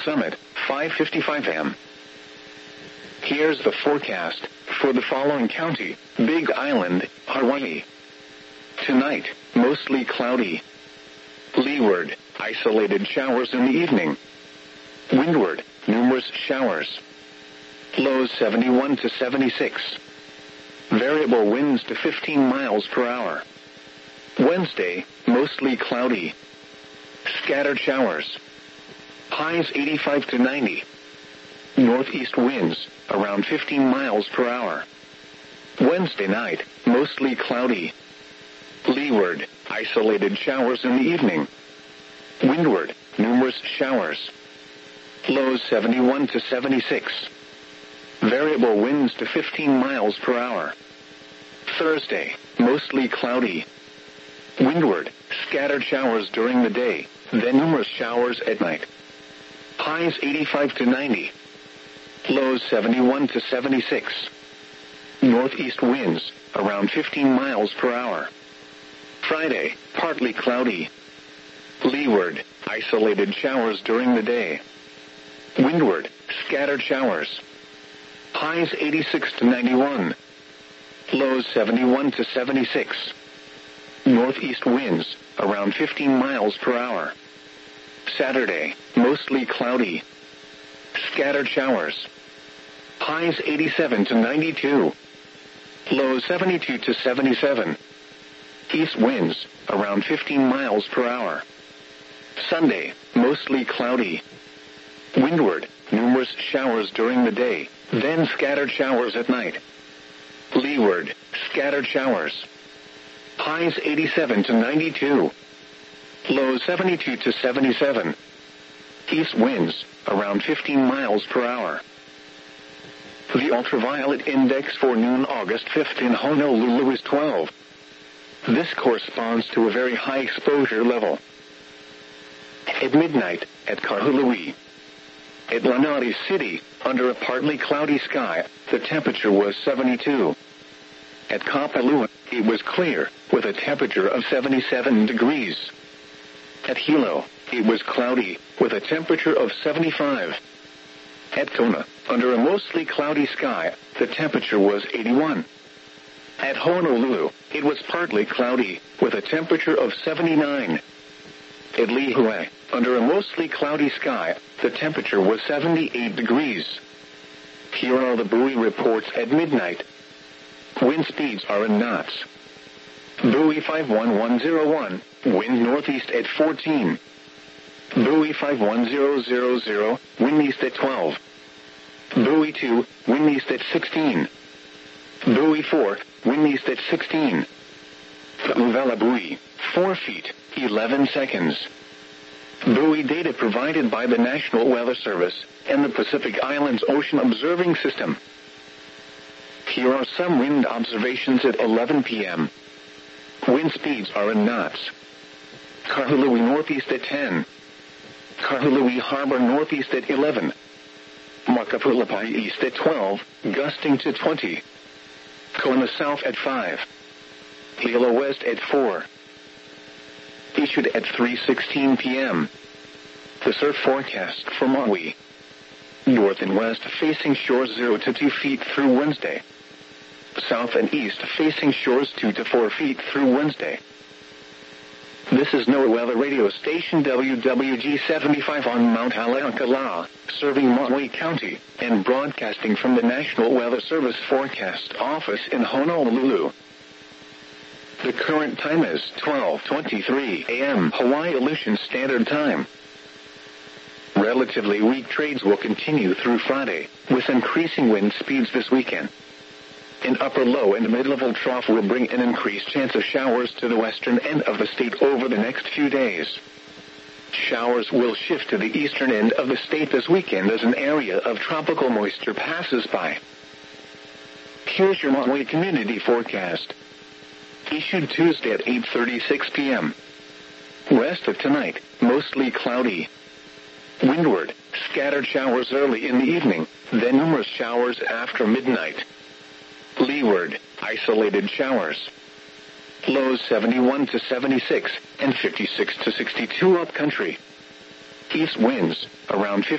Summit, 5:55 a.m. Here's the forecast for the following county: Big Island, Hawaii. Tonight, mostly cloudy. Leeward, isolated showers in the evening. Windward, numerous showers. Lows 71 to 76. Variable winds to 15 miles per hour. Wednesday, mostly cloudy. Scattered showers. Highs 85 to 90. Northeast winds, around 15 miles per hour. Wednesday night, mostly cloudy. Leeward, isolated showers in the evening. Windward, numerous showers. Lows 71 to 76. Variable winds to 15 miles per hour. Thursday, mostly cloudy. Windward, scattered showers during the day, then numerous showers at night. Highs 85 to 90. Lows 71 to 76. Northeast winds, around 15 miles per hour. Friday, partly cloudy. Leeward, isolated showers during the day. Windward, scattered showers. Highs 86 to 91. Lows 71 to 76. Northeast winds, around 15 miles per hour. Saturday, mostly cloudy. Scattered showers. Highs 87 to 92. Lows 72 to 77. East winds, around 15 miles per hour. Sunday, mostly cloudy. Windward, numerous showers during the day, then scattered showers at night. Leeward, scattered showers. Highs 87 to 92. Lows 72 to 77. East winds, around 15 miles per hour. The ultraviolet index for noon August 5th in Honolulu is 12. This corresponds to a very high exposure level. At midnight, at Kahului. At Lanai City, under a partly cloudy sky, the temperature was 72. At Kapalua, it was clear, with a temperature of 77 degrees. At Hilo, it was cloudy, with a temperature of 75. At Kona, under a mostly cloudy sky, the temperature was 81. At Honolulu, it was partly cloudy, with a temperature of 79. At Lihue, under a mostly cloudy sky, the temperature was 78 degrees. Here are the buoy reports at midnight. Wind speeds are in knots. Buoy 51101, wind northeast at 14. Buoy 51000, wind east at 12. Buoy 2, wind east at 16. Buoy 4, wind east at 16. Uvela buoy, 4 feet, 11 seconds. Buoy data provided by the National Weather Service and the Pacific Islands Ocean Observing System. Here are some wind observations at 11 p.m. Wind speeds are in knots. Kahului northeast at 10. Kahului Harbor northeast at 11. Makapulapai east at 12, gusting to 20. Kona south at 5. Hilo west at 4. Issued at 3:16 p.m. The surf forecast for Maui. North and west facing shores 0 to 2 feet through Wednesday. South and east facing shores 2 to 4 feet through Wednesday. This is NOAA Weather Radio Station WWG-75 on Mount Haleakala, serving Maui County, and broadcasting from the National Weather Service Forecast Office in Honolulu. The current time is 12:23 a.m. Hawaii Aleutian Standard Time. Relatively weak trades will continue through Friday, with increasing wind speeds this weekend. An upper low and mid-level trough will bring an increased chance of showers to the western end of the state over the next few days. Showers will shift to the eastern end of the state this weekend as an area of tropical moisture passes by. Here's your Maui community forecast. Issued Tuesday at 8:36 p.m. Rest of tonight, mostly cloudy. Windward, scattered showers early in the evening, then numerous showers after midnight. Leeward, isolated showers. Lows 71 to 76 and 56 to 62 upcountry. East winds, around 50.